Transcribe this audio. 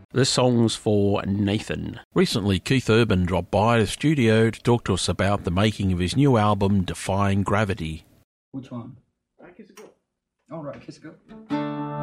This song's for Nathan. Recently, Keith Urban dropped by the studio to talk to us about the making of his new album, Defying Gravity. Which one? Kiss a Girl. Oh, right, Kiss a Girl.